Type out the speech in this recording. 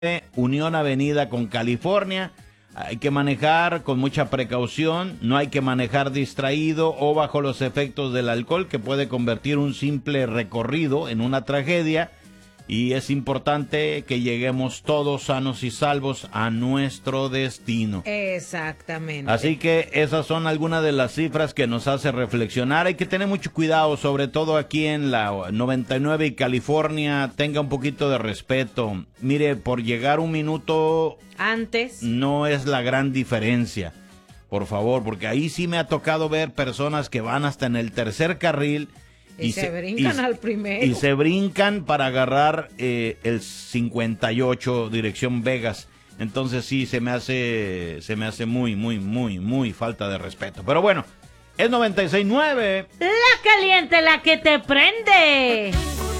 Unión Avenida con California. Hay que manejar con mucha precaución, no hay que manejar distraído o bajo los efectos del alcohol, que puede convertir un simple recorrido en una tragedia. Y es importante que lleguemos todos sanos y salvos a nuestro destino. Exactamente. Así que esas son algunas de las cifras que nos hace reflexionar. Hay que tener mucho cuidado, sobre todo aquí en la 99 y California. Tenga un poquito de respeto. Mire, por llegar un minuto antes no es la gran diferencia. Por favor, porque ahí sí me ha tocado ver personas que van hasta en el tercer carril. Y se brincan al primero. Y se brincan para agarrar el 58 dirección Vegas. Entonces sí, se me hace muy falta de respeto. Pero bueno, es 96.9. La caliente, la que te prende.